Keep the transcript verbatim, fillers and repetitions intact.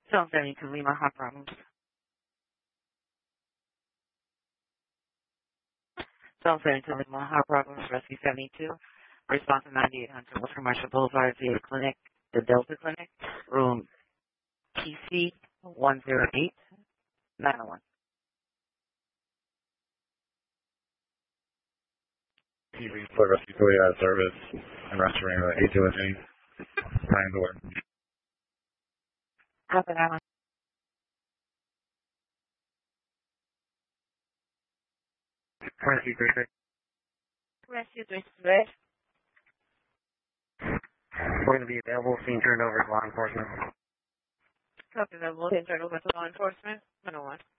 Zone seventy-two, Lima, hot problems. Zone seventy-two, Lima, hot problems, Rescue seventy-two. Response to ninety-eight hundred West Commercial Boulevard, Via Clinic, the Delta Clinic, room P C one zero eight nine oh one. T V for Rescue twenty-nine service and restaurant uh, eight two one eight. Time to work. Copy that one. Rescue three six. Rescue three six. We're going to be available, being turned over to law enforcement. Copy that. We'll turn over to law enforcement. one oh one.